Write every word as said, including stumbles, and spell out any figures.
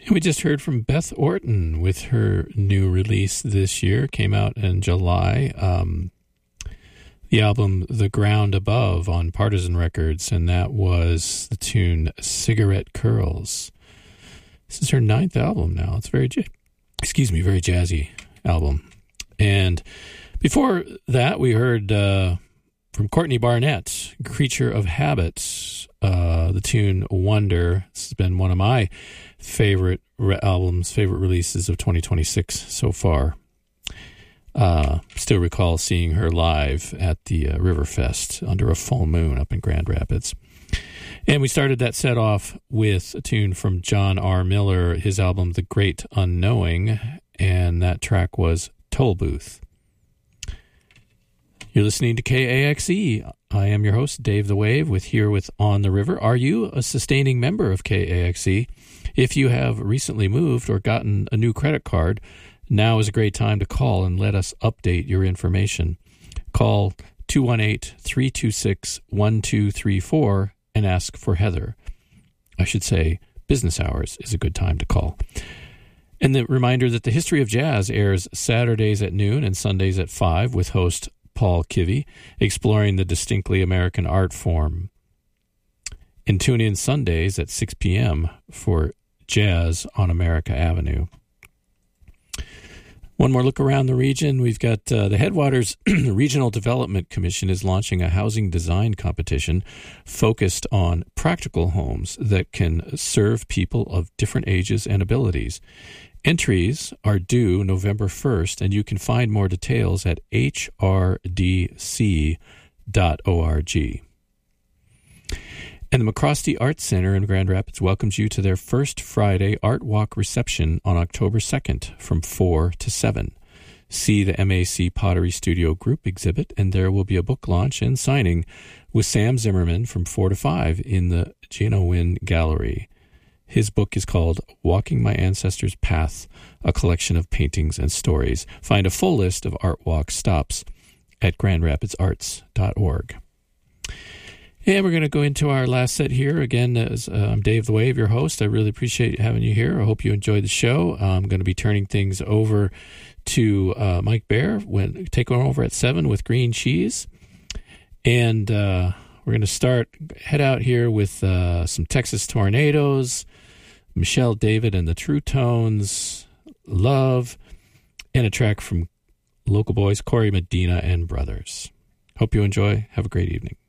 We just heard from Beth Orton with her new release this year. Came out in July. Um, the album The Ground Above on Partisan Records, and that was the tune Cigarette Curls. This is her ninth album now. It's very, excuse me, very jazzy album. And before that, we heard uh, from Courtney Barnett, Creature of Habit, uh, the tune Wonder. This has been one of my favorite re- albums, favorite releases of twenty twenty-six so far. Uh, still recall seeing her live at the uh, Riverfest under a full moon up in Grand Rapids. And we started that set off with a tune from John R. Miller, his album The Great Unknowing, and that track was Toll Booth. You're listening to K A X E. I am your host, Dave the Wave, with here with On the River. Are you a sustaining member of K A X E? If you have recently moved or gotten a new credit card, now is a great time to call and let us update your information. Call two one eight, three two six, one two three four and ask for Heather. I should say business hours is a good time to call. And the reminder that the History of Jazz airs Saturdays at noon and Sundays at five with host Paul Kivy, exploring the distinctly American art form. And tune in Sundays at six p.m. for Jazz on America Avenue. One more look around the region. We've got uh, the Headwaters Regional Development Commission is launching a housing design competition focused on practical homes that can serve people of different ages and abilities. Entries are due November first, and you can find more details at h r d c dot org. And the McCrosty Arts Center in Grand Rapids welcomes you to their first Friday Art Walk reception on October second from four to seven. See the M A C Pottery Studio Group exhibit, and there will be a book launch and signing with Sam Zimmerman from four to five in the Gino Wynn Gallery. His book is called Walking My Ancestors' Path, a collection of paintings and stories. Find a full list of Art Walk stops at grand rapids arts dot org. And we're going to go into our last set here. Again, as, uh, I'm Dave the Wave, your host. I really appreciate having you here. I hope you enjoyed the show. I'm going to be turning things over to uh, Mike Bear, when taking over at seven with Green Cheese. And uh, we're going to start, head out here with uh, some Texas Tornadoes, Michelle David and the True Tones, Love, and a track from local boys, Corey Medina and Brothers. Hope you enjoy. Have a great evening.